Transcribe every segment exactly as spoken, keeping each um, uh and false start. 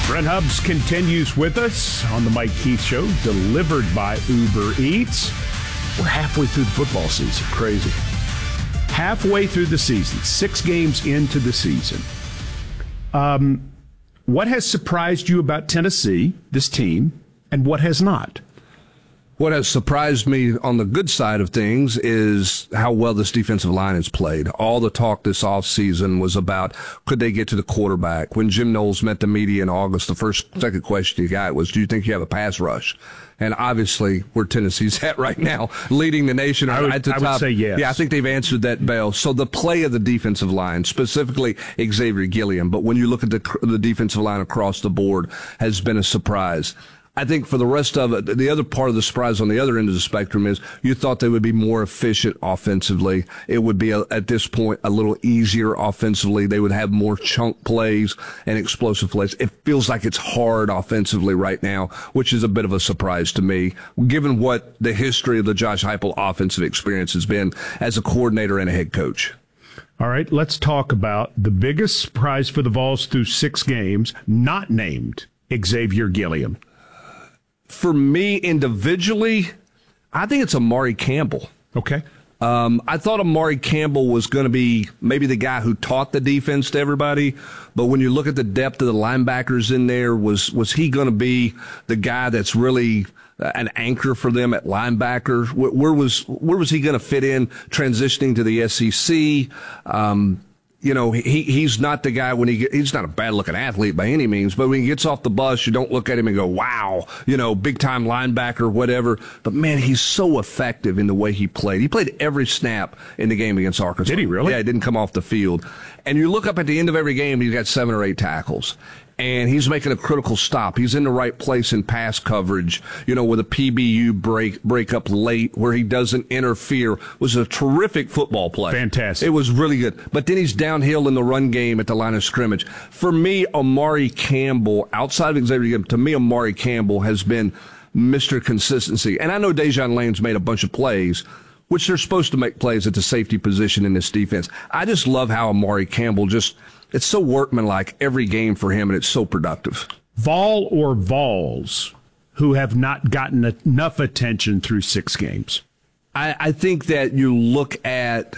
Brent Hubbs continues with us on the Mike Keith Show, delivered by Uber Eats. We're halfway through the football season. Crazy. Halfway through the season. Six games into the season. Um, what has surprised you about Tennessee, this team, and what has not? What has surprised me on the good side of things is how well this defensive line has played. All the talk this offseason was about could they get to the quarterback. When Jim Knowles met the media in August, the first, second question he got was, do you think you have a pass rush? And obviously, where Tennessee's at right now, leading the nation I would, at the I top. would say yes. Yeah, I think they've answered that bell. So the play of the defensive line, specifically Xavier Gilliam, but when you look at the, the defensive line across the board, has been a surprise. I think for the rest of it, the other part of the surprise on the other end of the spectrum is you thought they would be more efficient offensively. It would be, a, at this point, a little easier offensively. They would have more chunk plays and explosive plays. It feels like it's hard offensively right now, which is a bit of a surprise to me, given what the history of the Josh Heupel offensive experience has been as a coordinator and a head coach. All right, let's talk about the biggest surprise for the Vols through six games, not named Xavier Gilliam. For me, individually, I think it's Amari Campbell. Okay. Um, I thought Amari Campbell was going to be maybe the guy who taught the defense to everybody, but when you look at the depth of the linebackers in there, was was he going to be the guy that's really an anchor for them at linebacker? Where, where was where was he going to fit in transitioning to the S E C? Um, You know, he he's not the guy when he get, he's not a bad looking athlete by any means, but when he gets off the bus, you don't look at him and go, wow, you know, big time linebacker, whatever. But man, he's so effective in the way he played. He played every snap in the game against Arkansas. Did he really? Yeah, he didn't come off the field. And you look up at the end of every game, he's got seven or eight tackles. And he's making a critical stop. He's in the right place in pass coverage, you know, with a P B U break, break up late where he doesn't interfere. It was a terrific football play. Fantastic. It was really good. But then he's downhill in the run game at the line of scrimmage. For me, Amari Campbell, outside of Xavier Gilliam, to me, Amari Campbell has been Mister Consistency. And I know Dejon Lane's made a bunch of plays, which they're supposed to make plays at the safety position in this defense. I just love how Amari Campbell just, it's so workmanlike every game for him, and it's so productive. Vol or Vols who have not gotten enough attention through six games? I, I think that you look at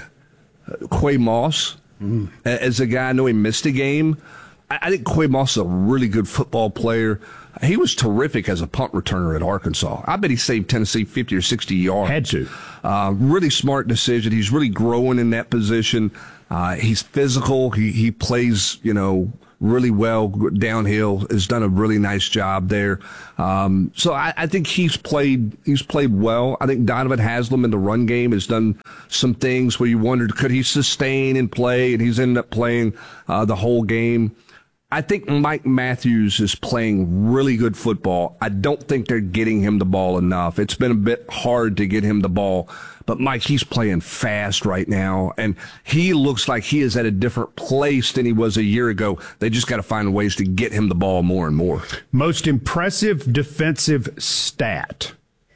Quay Moss mm. as a guy. I know he missed a game. I, I think Quay Moss is a really good football player. He was terrific as a punt returner at Arkansas. I bet he saved Tennessee fifty or sixty yards. Had to. Uh, really smart decision. He's really growing in that position. Uh, he's physical. He he plays, you know, really well downhill. Has done a really nice job there. Um, so I, I think he's played he's played well. I think Donovan Haslam in the run game has done some things where you wondered, could he sustain and play? And he's ended up playing uh, the whole game. I think Mike Matthews is playing really good football. I don't think they're getting him the ball enough. It's been a bit hard to get him the ball. But, Mike, he's playing fast right now, and he looks like he is at a different place than he was a year ago. They just got to find ways to get him the ball more and more. Most impressive defensive stat,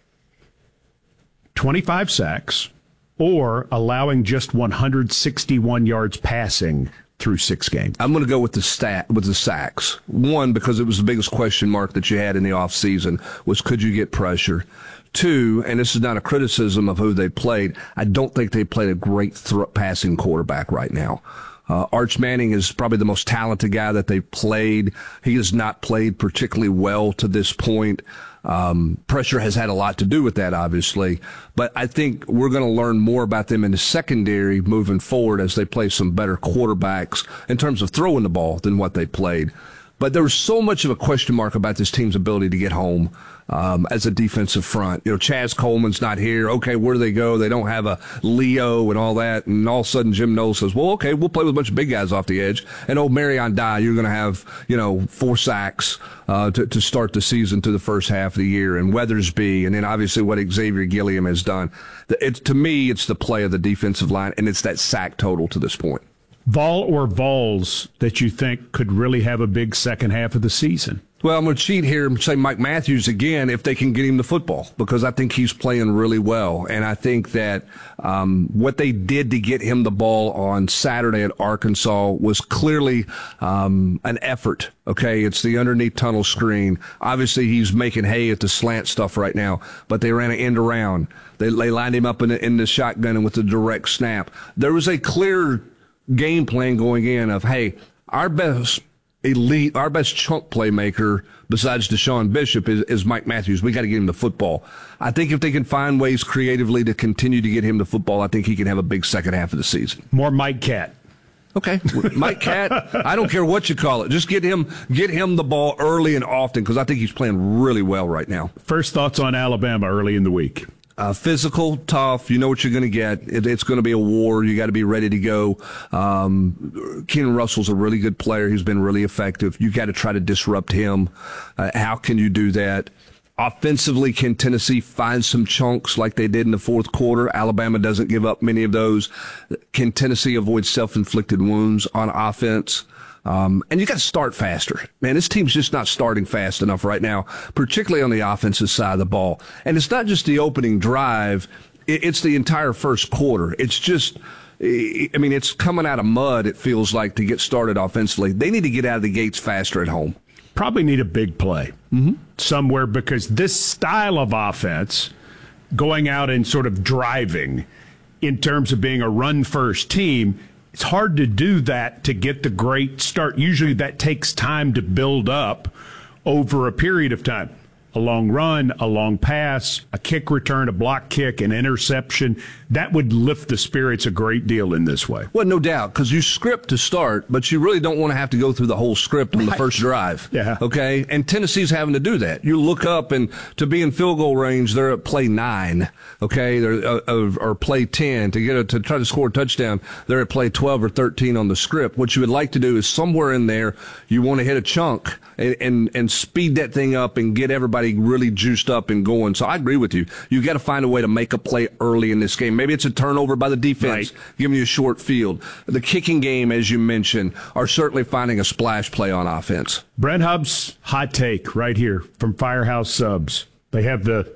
twenty-five sacks or allowing just one hundred sixty-one yards passing through six games. I'm going to go with the stat with the sacks. One, because it was the biggest question mark that you had in the offseason was could you get pressure? Two, and this is not a criticism of who they played, I don't think they played a great th- passing quarterback right now. Uh, Arch Manning is probably the most talented guy that they've played. He has not played particularly well to this point. Um, pressure has had a lot to do with that, obviously. But I think we're going to learn more about them in the secondary moving forward as they play some better quarterbacks in terms of throwing the ball than what they played. But there was so much of a question mark about this team's ability to get home um, as a defensive front. You know, Chaz Coleman's not here. Okay, where do they go? They don't have a Leo and all that. And all of a sudden, Jim Knowles says, well, okay, we'll play with a bunch of big guys off the edge. And old Marion Dye, you're going to have, you know, four sacks uh, to, to start the season to the first half of the year. And Weathersby, and then obviously what Xavier Gilliam has done. It's, to me, it's the play of the defensive line, and it's that sack total to this point. Vol or Vols that you think could really have a big second half of the season? Well, I'm going to cheat here and say Mike Matthews again if they can get him the football, because I think he's playing really well. And I think that um, what they did to get him the ball on Saturday at Arkansas was clearly um, an effort. Okay, it's the underneath tunnel screen. Obviously, he's making hay at the slant stuff right now, but they ran an end around. They, they lined him up in the, in the shotgun and with the direct snap. There was a clear game plan going in of, hey, our best elite, our best chunk playmaker besides Deshaun Bishop is, is Mike Matthews. We got to get him the football. I think if they can find ways creatively to continue to get him the football, I think he can have a big second half of the season. More Mike Cat. Okay, Mike Cat. I don't care what you call it. Just get him, get him the ball early and often, because I think he's playing really well right now. First thoughts on Alabama early in the week. Uh, physical, tough. You know what you're going to get. It, it's going to be a war. You got to be ready to go. Um, Keenan Russell's a really good player. He's been really effective. You got to try to disrupt him. Uh, how can you do that? Offensively, can Tennessee find some chunks like they did in the fourth quarter? Alabama doesn't give up many of those. Can Tennessee avoid self-inflicted wounds on offense? Um, and you got to start faster. Man, this team's just not starting fast enough right now, particularly on the offensive side of the ball. And it's not just the opening drive. It's the entire first quarter. It's just, I mean, it's coming out of mud, it feels like, to get started offensively. They need to get out of the gates faster at home. Probably need a big play mm-hmm. somewhere, because this style of offense, going out and sort of driving in terms of being a run-first team, it's hard to do that to get the great start. Usually that takes time to build up over a period of time. A long run, a long pass, a kick return, a block kick, an interception. That would lift the spirits a great deal in this way. Well, no doubt, because you script to start, but you really don't want to have to go through the whole script on right. the first drive. Yeah. Okay? And Tennessee's having to do that. You look up, and to be in field goal range, they're at play nine, okay, they're, uh, or play ten. To get a, to try to score a touchdown, they're at play twelve or thirteen on the script. What you would like to do is somewhere in there, you want to hit a chunk and, and, and speed that thing up and get everybody really juiced up and going. So I agree with you. You got to find a way to make a play early in this game. Maybe it's a turnover by the defense, right. giving you a short field. The kicking game, as you mentioned, are certainly finding a splash play on offense. Brent Hubbs, hot take right here from Firehouse Subs. They have the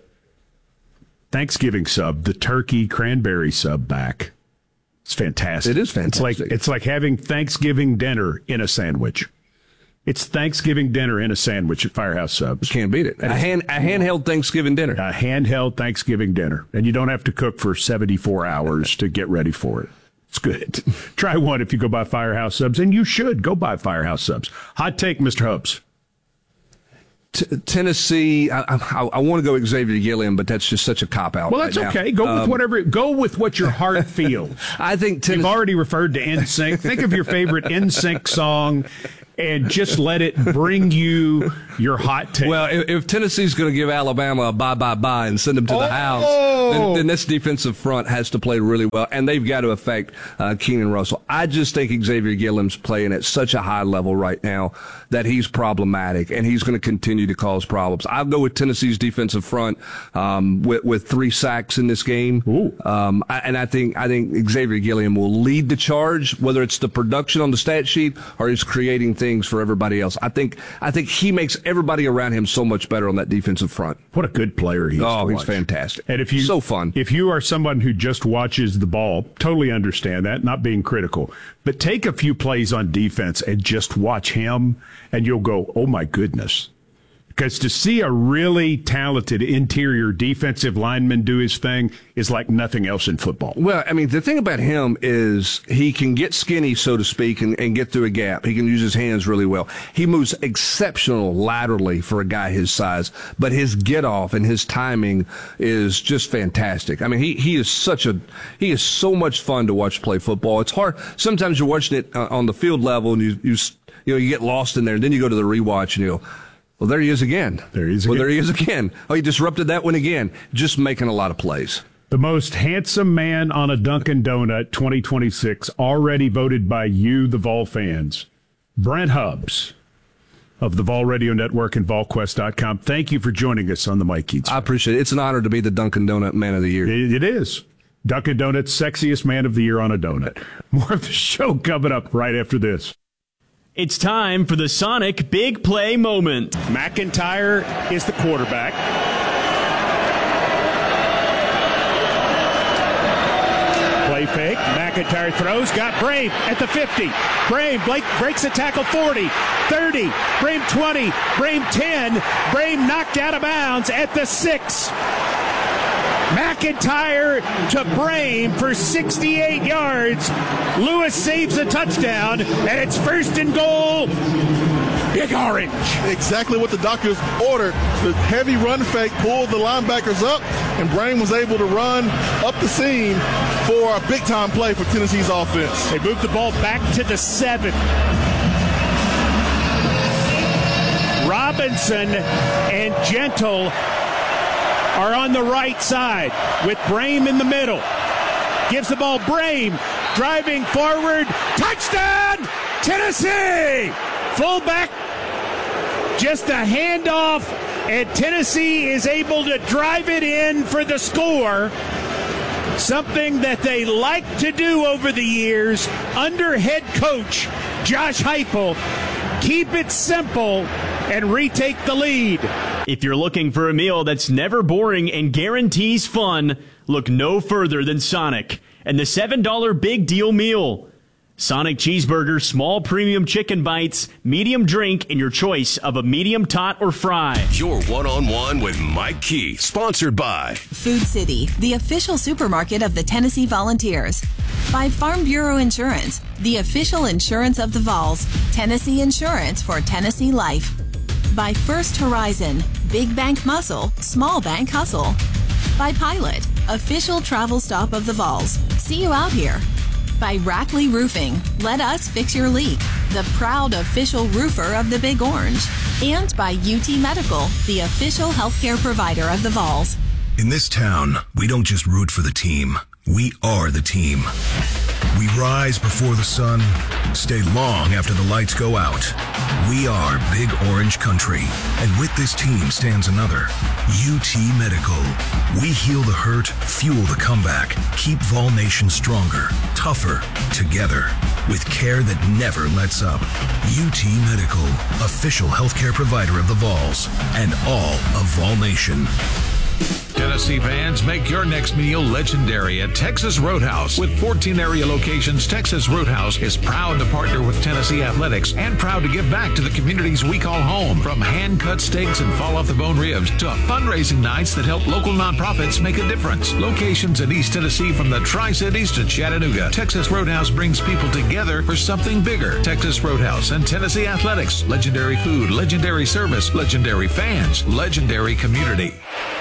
Thanksgiving sub, the turkey cranberry sub back. It's fantastic. It is fantastic. It's like, it's like having Thanksgiving dinner in a sandwich. It's Thanksgiving dinner in a sandwich at Firehouse Subs. You can't beat it. A, hand, a handheld Thanksgiving dinner. A handheld Thanksgiving dinner. And you don't have to cook for seventy-four hours to get ready for it. It's good. Try one if you go by Firehouse Subs, and you should go by Firehouse Subs. Hot take, Mister Hubbs. T- Tennessee, I, I, I want to go Xavier Gilliam, but that's just such a cop-out. Well, that's right okay. Now. Go um, with whatever. Go with what your heart feels. I think Tennessee, you've already referred to N Sync. Think of your favorite N Sync song, and just let it bring you your hot take. Well, if, if Tennessee's going to give Alabama a bye-bye-bye and send them to oh! the house, then, then this defensive front has to play really well, and they've got to affect uh, Keenan Russell. I just think Xavier Gilliam's playing at such a high level right now that he's problematic, and he's going to continue to cause problems. I'll go with Tennessee's defensive front um, with, with three sacks in this game. Um, I, and I think I think Xavier Gilliam will lead the charge, whether it's the production on the stat sheet or he's creating things for everybody else. I think I think he makes everybody around him so much better on that defensive front. What a good player he is. Oh, to he's watch. fantastic. And if you so fun. If you are someone who just watches the ball, totally understand that, not being critical. But take a few plays on defense and just watch him, and you'll go, oh my goodness. Because to see a really talented interior defensive lineman do his thing is like nothing else in football. Well, I mean, the thing about him is he can get skinny, so to speak, and, and get through a gap. He can use his hands really well. He moves exceptional laterally for a guy his size, but his get-off and his timing is just fantastic. I mean, he, he is such a – he is so much fun to watch play football. It's hard – sometimes you're watching it on the field level and you, you, you know, you get lost in there, and then you go to the rewatch and you go – well, there he is again. There he is again. Well, there he is again. Oh, he disrupted that one again. Just making a lot of plays. The most handsome man on a Dunkin' Donut twenty twenty-six, already voted by you, the Vol fans. Brent Hubbs of the Vol Radio Network and vol quest dot com. Thank you for joining us on the Mike Keats. I appreciate it. It's an honor to be the Dunkin' Donut Man of the Year. It, it is. Dunkin' Donut's sexiest man of the year on a donut. More of the show coming up right after this. It's time for the Sonic Big Play Moment. McIntyre is the quarterback. Play fake. McIntyre throws. Got Brame at the fifty. Brame Blake breaks the tackle forty, thirty. Brame twenty. Brame ten. Brame knocked out of bounds at the six. McIntyre to Brame for sixty-eight yards. Lewis saves a touchdown, and it's first and goal. Big Orange. Exactly what the doctors ordered. The heavy run fake pulled the linebackers up, and Brame was able to run up the seam for a big-time play for Tennessee's offense. They moved the ball back to the seven. Robinson and Gentle are on the right side with Brame in the middle. Gives the ball Brame, driving forward. Touchdown, Tennessee! Fullback, just a handoff, and Tennessee is able to drive it in for the score. Something that they like to do over the years under head coach Josh Heupel. Keep it simple and retake the lead. If you're looking for a meal that's never boring and guarantees fun, look no further than Sonic and the seven dollar Big Deal Meal. Sonic Cheeseburger, small premium chicken bites, medium drink, and your choice of a medium tot or fry. Your one-on-one with Mike Keith, sponsored by Food City, the official supermarket of the Tennessee Volunteers. By Farm Bureau Insurance, the official insurance of the Vols. Tennessee Insurance for Tennessee Life. By First Horizon, big bank muscle, small bank hustle. By Pilot, official travel stop of the Vols. See you out here. By Rackley Roofing, let us fix your leak, the proud official roofer of the Big Orange. And by U T Medical, the official healthcare provider of the Vols. In this town, we don't just root for the team, we are the team. We rise before the sun, stay long after the lights go out. We are Big Orange Country, and with this team stands another, U T Medical. We heal the hurt, fuel the comeback, keep Vol Nation stronger, tougher, together, with care that never lets up. U T Medical, official healthcare provider of the Vols, and all of Vol Nation. Tennessee fans, make your next meal legendary at Texas Roadhouse. With fourteen area locations, Texas Roadhouse is proud to partner with Tennessee Athletics and proud to give back to the communities we call home. From hand-cut steaks and fall-off-the-bone ribs to fundraising nights that help local nonprofits make a difference. Locations in East Tennessee from the Tri-Cities to Chattanooga, Texas Roadhouse brings people together for something bigger. Texas Roadhouse and Tennessee Athletics. Legendary food, legendary service, legendary fans, legendary community.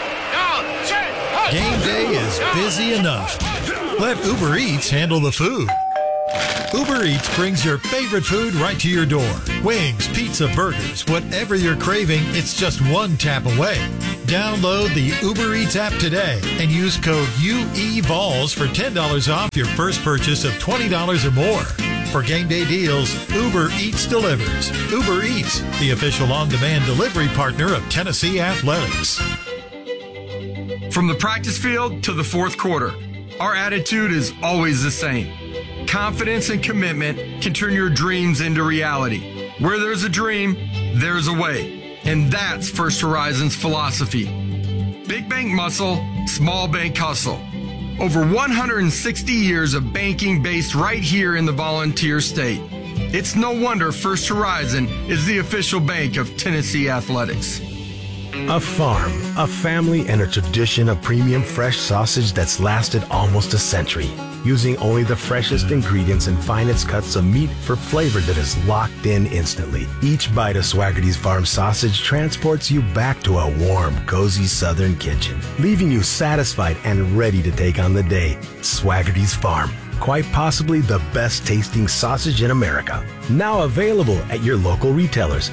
Game day is busy enough. Let Uber Eats handle the food. Uber Eats brings your favorite food right to your door. Wings, pizza, burgers, whatever you're craving, it's just one tap away. Download the Uber Eats app today and use code U E V O L S for ten dollars off your first purchase of twenty dollars or more. For game day deals, Uber Eats delivers. Uber Eats, the official on-demand delivery partner of Tennessee Athletics. From the practice field to the fourth quarter, our attitude is always the same. Confidence and commitment can turn your dreams into reality. Where there's a dream, there's a way. And that's First Horizon's philosophy. Big bank muscle, small bank hustle. Over one hundred sixty years of banking based right here in the Volunteer State. It's no wonder First Horizon is the official bank of Tennessee Athletics. A farm, a family, and a tradition of premium fresh sausage that's lasted almost a century. Using only the freshest ingredients and finest cuts of meat for flavor that is locked in instantly. Each bite of Swaggerty's Farm sausage transports you back to a warm, cozy southern kitchen, leaving you satisfied and ready to take on the day. Swaggerty's Farm, quite possibly the best tasting sausage in America. Now available at your local retailers.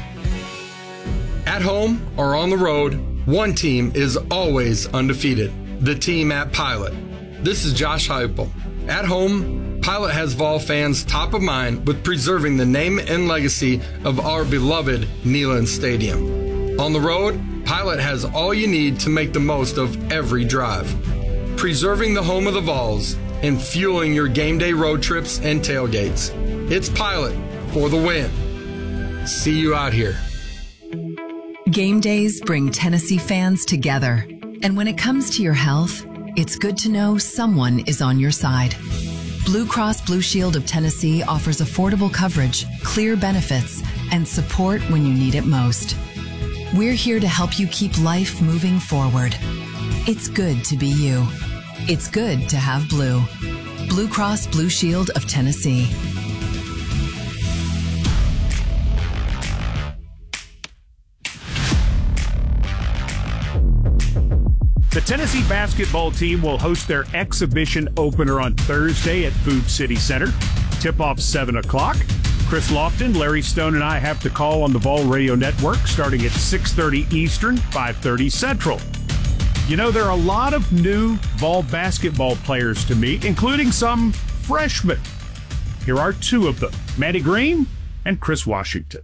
At home or on the road, one team is always undefeated. The team at Pilot. This is Josh Heupel. At home, Pilot has Vol fans top of mind with preserving the name and legacy of our beloved Neyland Stadium. On the road, Pilot has all you need to make the most of every drive. Preserving the home of the Vols and fueling your game day road trips and tailgates. It's Pilot, for the win. See you out here. Game days bring Tennessee fans together. And when it comes to your health, it's good to know someone is on your side. Blue Cross Blue Shield of Tennessee offers affordable coverage, clear benefits, and support when you need it most. We're here to help you keep life moving forward. It's good to be you. It's good to have Blue. Blue Cross Blue Shield of Tennessee. The Tennessee basketball team will host their exhibition opener on Thursday at Food City Center. Tip-off seven o'clock. Chris Lofton, Larry Stone, and I have the call on the Vol Radio Network starting at six thirty Eastern, five thirty Central. You know, there are a lot of new Vol basketball players to meet, including some freshmen. Here are two of them, Manny Green and Chris Washington.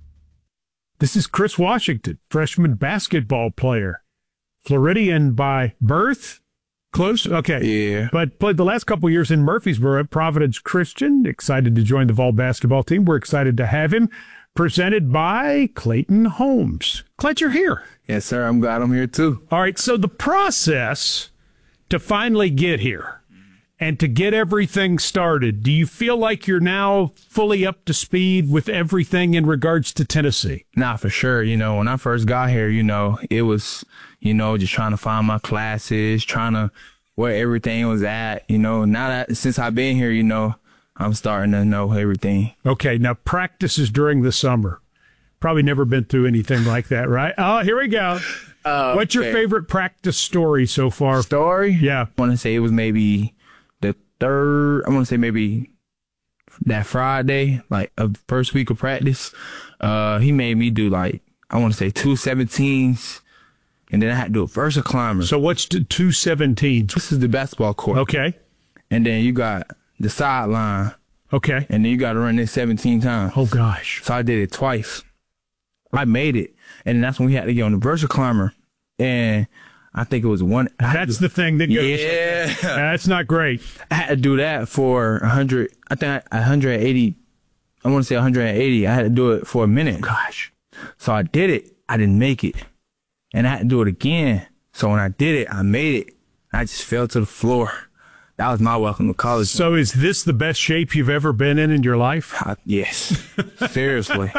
This is Chris Washington, freshman basketball player. Floridian by birth? Close? Okay. Yeah. But played the last couple years in Murfreesboro at Providence Christian. Excited to join the Vol basketball team. We're excited to have him. Presented by Clayton Homes. Glad you're here. Yes, sir. I'm glad I'm here, too. All right. So the process to finally get here and to get everything started, do you feel like you're now fully up to speed with everything in regards to Tennessee? Nah, for sure. You know, when I first got here, you know, it was, you know, just trying to find my classes, trying to where everything was at. You know, now that since I've been here, you know, I'm starting to know everything. Okay. Now, practices during the summer. Probably never been through anything like that, right? Oh, here we go. Uh, What's your okay. favorite practice story so far? Story? Yeah. I want to say it was maybe the third, I want to say maybe that Friday, like a first week of practice. Uh, he made me do like, I want to say two seventeens, and then I had to do a vertical climber. So what's the two seventeens? This is the basketball court. Okay. And then you got the sideline. Okay. And then you got to run this seventeen times. Oh, gosh. So I did it twice. I made it. And that's when we had to get on the vertical climber. And I think it was one. That's the thing that goes. Yeah. That's not great. I had to do that for one hundred. I think one hundred eighty. I want to say one hundred eighty. I had to do it for a minute. Gosh. So I did it. I didn't make it. And I had to do it again. So when I did it, I made it. I just fell to the floor. That was my welcome to college. So is this the best shape you've ever been in in your life? I, yes. Seriously.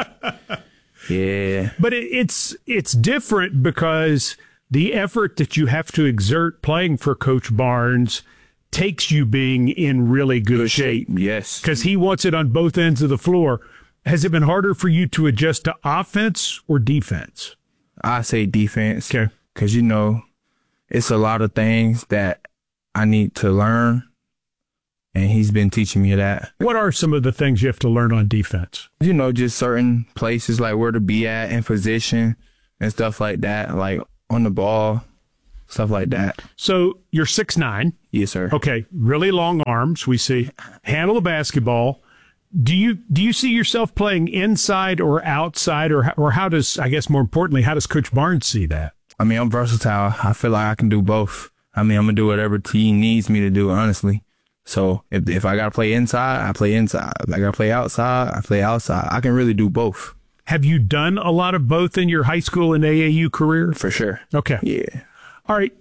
Yeah. But it, it's it's different because the effort that you have to exert playing for Coach Barnes takes you being in really good, good shape. shape. Yes. Because he wants it on both ends of the floor. Has it been harder for you to adjust to offense or defense? I say defense. Okay. Because, you know, it's a lot of things that I need to learn. And he's been teaching me that. What are some of the things you have to learn on defense? You know, just certain places like where to be at in position and stuff like that, like on the ball, stuff like that. So you're six nine. Yes, sir. Okay, really long arms. We see handle the basketball. Do you do you see yourself playing inside or outside, or or how does, I guess more importantly, how does Coach Barnes see that? I mean, I'm versatile. I feel like I can do both. I mean, I'm gonna do whatever team needs me to do, honestly. So if if I got to play inside, I play inside. If I got to play outside, I play outside. I can really do both. Have you done a lot of both in your high school and A A U career? For sure. Okay. Yeah. All right.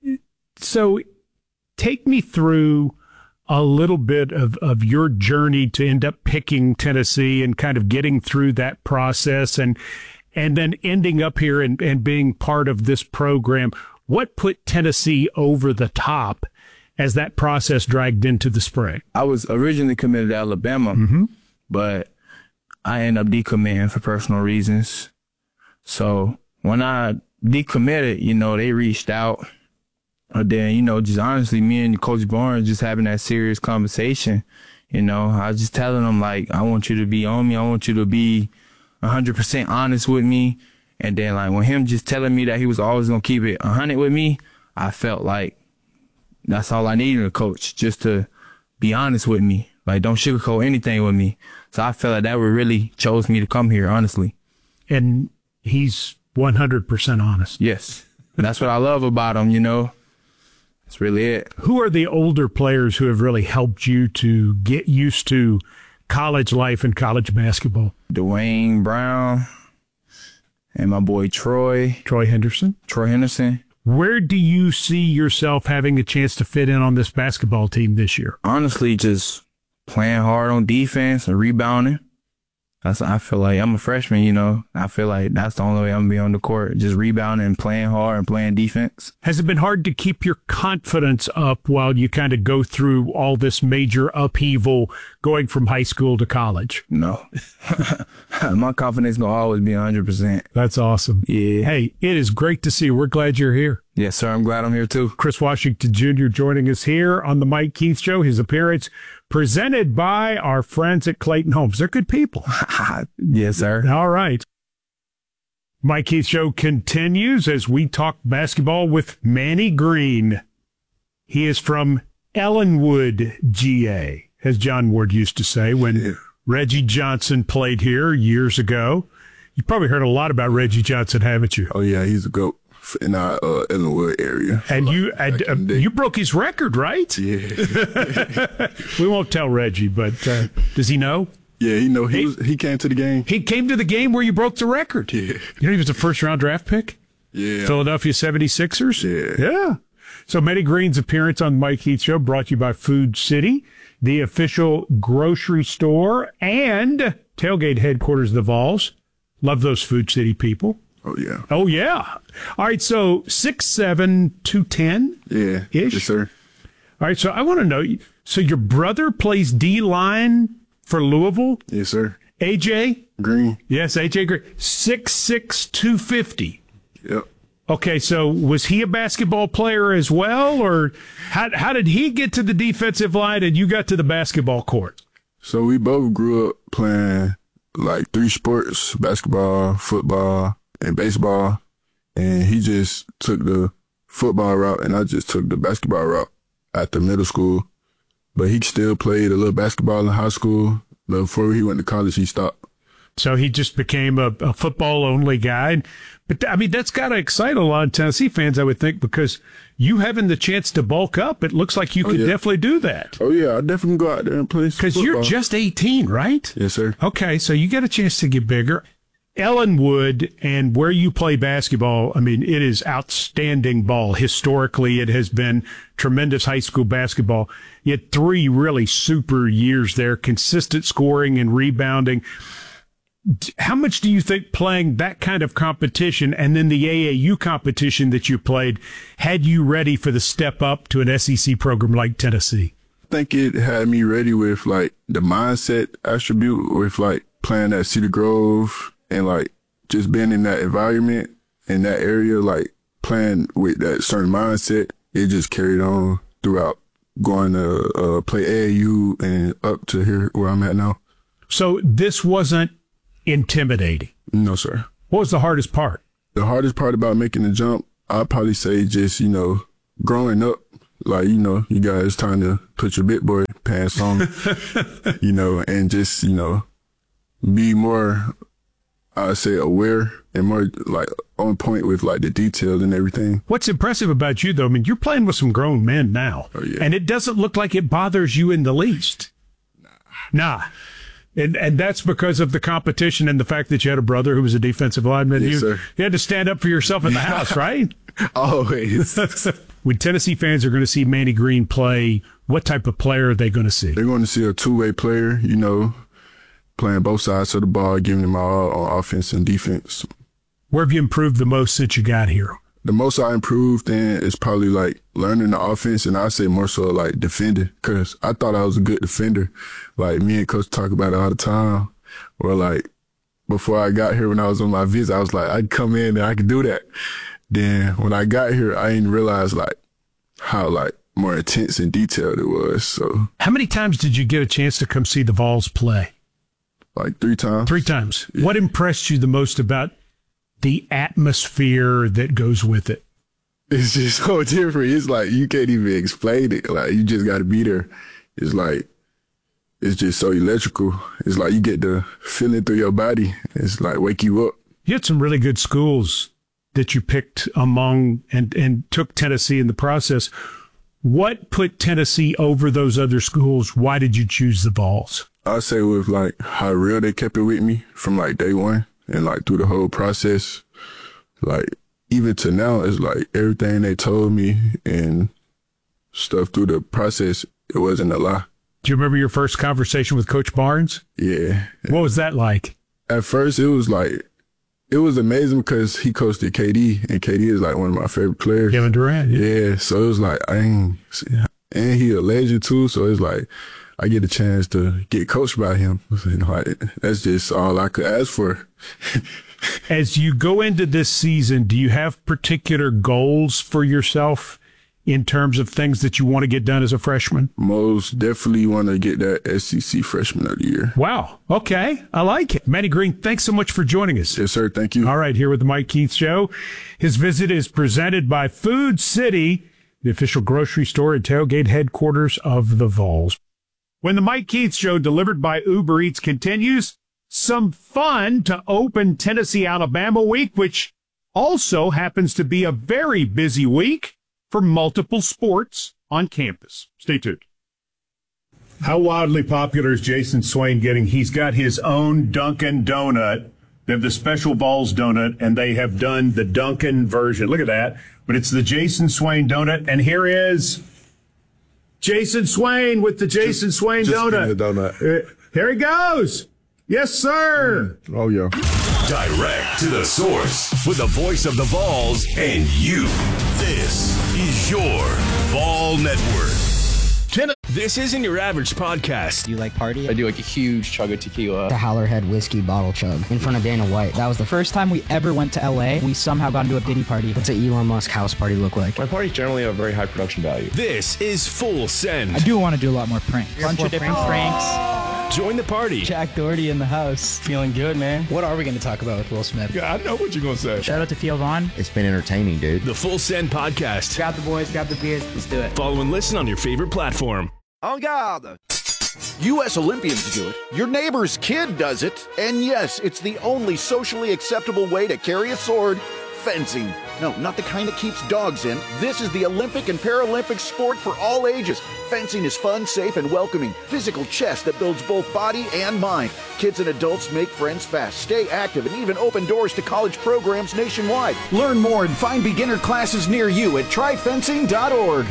So take me through a little bit of, of your journey to end up picking Tennessee and kind of getting through that process and and then ending up here and, and being part of this program. What put Tennessee over the top as that process dragged into the spring? I was originally committed to Alabama, mm-hmm. but I ended up decommitting for personal reasons. So when I decommitted, you know, they reached out. And then, you know, just honestly, me and Coach Barnes just having that serious conversation. You know, I was just telling them, like, I want you to be on me. I want you to be one hundred percent honest with me. And then, like, when him just telling me that he was always going to keep it one hundred with me, I felt like that's all I needed, a coach, just to be honest with me. Like, don't sugarcoat anything with me. So I felt like that would really chose me to come here, honestly. And he's one hundred percent honest. Yes. That's what I love about him, you know. That's really it. Who are the older players who have really helped you to get used to college life and college basketball? Dwayne Brown and my boy Troy. Troy Henderson. Troy Henderson. Where do you see yourself having a chance to fit in on this basketball team this year? Honestly, just playing hard on defense and rebounding. That's, I feel like I'm a freshman, you know. I feel like that's the only way I'm going to be on the court, just rebounding and playing hard and playing defense. Has it been hard to keep your confidence up while you kind of go through all this major upheaval going from high school to college? No. My confidence will always be one hundred percent. That's awesome. Yeah. Hey, it is great to see you. We're glad you're here. Yes, sir. I'm glad I'm here, too. Chris Washington Junior joining us here on the Mike Keith Show. His appearance presented by our friends at Clayton Homes. They're good people. Yes, sir. All right. Mike Keith Show continues as we talk basketball with Manny Green. He is from Ellenwood, G A, as John Ward used to say when yeah. Reggie Johnson played here years ago. You probably heard a lot about Reggie Johnson, haven't you? Oh, yeah, he's a GOAT in our uh, Ellenwood area. And you and, uh, you broke his record, right? Yeah. We won't tell Reggie, but uh, does he know? Yeah, he know. He, he, was, he came to the game. He came to the game where you broke the record. Yeah. You know he was a first-round draft pick? Yeah. Philadelphia seventy-sixers? Yeah. Yeah. So Manny Green's appearance on the Mike Heath Show brought to you by Food City, the official grocery store and tailgate headquarters of the Vols. Love those Food City people. Oh, yeah. Oh, yeah. All right, so six seven, two ten Yeah. Ish. Yes, sir. All right, so I want to know, so your brother plays D-line for Louisville? Yes, sir. A J? Green. Yes, A J Green. six six, two fifty Yep. Okay, so was he a basketball player as well, or how how did he get to the defensive line and you got to the basketball court? So we both grew up playing like three sports, basketball, football, and baseball. And he just took the football route and I just took the basketball route after middle school. But he still played a little basketball in high school. But before he went to college, he stopped. So he just became a, a football-only guy. But, I mean, that's got to excite a lot of Tennessee fans, I would think, because you having the chance to bulk up, it looks like you oh, could yeah. definitely do that. Oh, yeah, I definitely go out there and play Because you're just eighteen, right? Yes, sir. Okay, so you get a chance to get bigger. Ellenwood and where you play basketball, I mean, it is outstanding ball. Historically, it has been tremendous high school basketball. You had three really super years there, consistent scoring and rebounding. How much do you think playing that kind of competition and then the A A U competition that you played had you ready for the step up to an S E C program like Tennessee? I think it had me ready with like the mindset attribute with like playing at Cedar Grove and like just being in that environment in that area, like playing with that certain mindset. It just carried on throughout going to uh, play A A U and up to here where I'm at now. So this wasn't intimidating? No, sir. What was the hardest part? The hardest part about making the jump, I'd probably say just, you know, growing up, like, you know, you guys, it's time to put your big boy pants on, you know, and just, you know, be more, I'd say, aware and more, like, on point with, like, the details and everything. What's impressive about you, though, I mean, you're playing with some grown men now, oh, yeah. and it doesn't look like it bothers you in the least. Nah. Nah. And and that's because of the competition and the fact that you had a brother who was a defensive lineman. Yes, you, sir. you had to stand up for yourself in the house, right? Always. When Tennessee fans are going to see Manny Green play, what type of player are they going to see? They're going to see a two-way player, you know, playing both sides of the ball, giving them all on offense and defense. Where have you improved the most since you got here? The most I improved in is probably like learning the offense, and I say more so like defending, because I thought I was a good defender. Like me and Coach talk about it all the time. Or like before I got here, when I was on my visit, I was like, I'd come in and I could do that. Then when I got here, I didn't realize like how like more intense and detailed it was. So how many times did you get a chance to come see the Vols play? Like three times. Three times. Yeah. What impressed you the most about the atmosphere that goes with it? It's just so different. It's like you can't even explain it. Like you just got to be there. It's like it's just so electrical. It's like you get the feeling through your body. It's like wake you up. You had some really good schools that you picked among and and took Tennessee in the process. What put Tennessee over those other schools? Why did you choose the Vols? I say with like how real they kept it with me from like day one and like through the whole process, like even to now, it's like everything they told me and stuff through the process, it wasn't a lie. Do you remember your first conversation with Coach Barnes? Yeah. What was that like? At first, it was like, it was amazing because he coached at K D, and K D is like one of my favorite players. Kevin Durant. Yeah. yeah so it was like, I ain't, and he a legend too, so it's like, I get a chance to get coached by him. You know, I, that's just all I could ask for. As you go into this season, do you have particular goals for yourself in terms of things that you want to get done as a freshman? Most definitely want to get that S E C Freshman of the Year. Wow. Okay. I like it. Manny Green, thanks so much for joining us. Yes, sir. Thank you. All right. Here with the Mike Keith Show. His visit is presented by Food City, the official grocery store and tailgate headquarters of the Vols. When the Mike Keith Show, delivered by Uber Eats, continues, some fun to open Tennessee Alabama week, which also happens to be a very busy week for multiple sports on campus. Stay tuned. How wildly popular is Jason Swain getting? He's got his own Dunkin' Donut. They have the special Vols donut, and they have done the Dunkin' version. Look at that. But it's the Jason Swain donut, and here is Jason Swain with the Jason just, Swain just donut. The donut. Uh, here he goes. Yes, sir. Mm. Oh, yeah. Direct to the source with the voice of the Vols and you. This is your Vol Network. This isn't your average podcast. Do you like party? I do like a huge chug of tequila. The Howlerhead whiskey bottle chug in front of Dana White. That was the first time we ever went to L A. We somehow got into a Diddy party. What's an Elon Musk house party look like? My parties generally have very high production value. This is Full Send. I do want to do a lot more pranks. A bunch of different pranks. Join the party. Jack Doherty in the house. Feeling good, man. What are we going to talk about with Will Smith? Yeah, I know what you're going to say. Shout out to Theo Vaughn. It's been entertaining, dude. The Full Send Podcast. Grab the boys, grab the beers. Let's do it. Follow and listen on your favorite platform. En garde. U S Olympians do it. Your neighbor's kid does it. And yes, it's the only socially acceptable way to carry a sword. Fencing. No, not the kind that keeps dogs in. This is the Olympic and Paralympic sport for all ages. Fencing is fun, safe, and welcoming. Physical chess that builds both body and mind. Kids and adults make friends fast, stay active, and even open doors to college programs nationwide. Learn more and find beginner classes near you at try fencing dot org.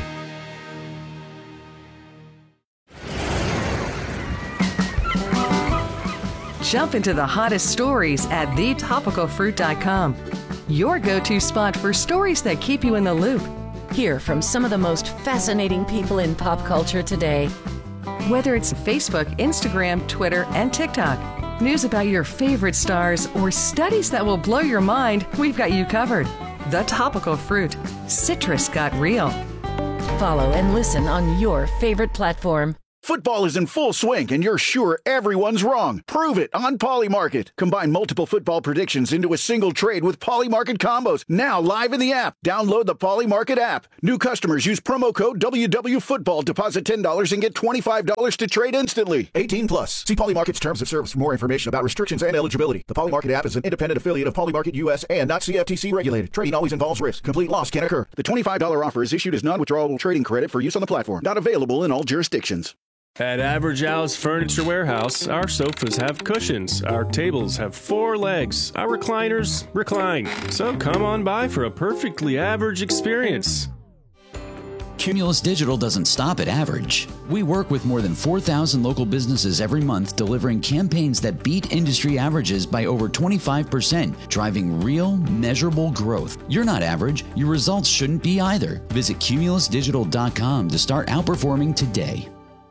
Jump into the hottest stories at the topical fruit dot com. Your go-to spot for stories that keep you in the loop. Hear from some of the most fascinating people in pop culture today. Whether it's Facebook, Instagram, Twitter, and TikTok, news about your favorite stars, or studies that will blow your mind, we've got you covered. The Topical Fruit. Citrus got real. Follow and listen on your favorite platform. Football is in full swing, and you're sure everyone's wrong. Prove it on Polymarket. Combine multiple football predictions into a single trade with Polymarket combos. Now live in the app. Download the Polymarket app. New customers use promo code W W Football. Deposit ten dollars and get twenty-five dollars to trade instantly. eighteen plus. See Polymarket's terms of service for more information about restrictions and eligibility. The Polymarket app is an independent affiliate of Polymarket U S and not C F T C regulated. Trading always involves risk. Complete loss can occur. The twenty-five dollars offer is issued as non-withdrawable trading credit for use on the platform. Not available in all jurisdictions. At Average Al's Furniture Warehouse, our sofas have cushions, our tables have four legs, our recliners recline. So come on by for a perfectly average experience. Cumulus Digital doesn't stop at average. We work with more than four thousand local businesses every month, delivering campaigns that beat industry averages by over twenty-five percent, driving real, measurable growth. You're not average. Your results shouldn't be either. Visit cumulus digital dot com to start outperforming today.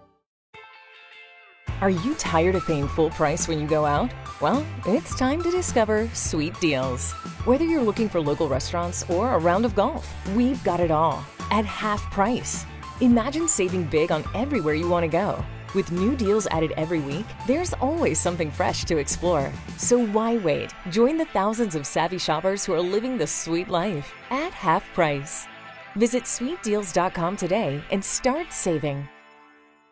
Are you tired of paying full price when you go out? Well, it's time to discover Sweet Deals. Whether you're looking for local restaurants or a round of golf, we've got it all at half price. Imagine saving big on everywhere you want to go. With new deals added every week, there's always something fresh to explore. So why wait? Join the thousands of savvy shoppers who are living the sweet life at half price. Visit sweet deals dot com today and start saving.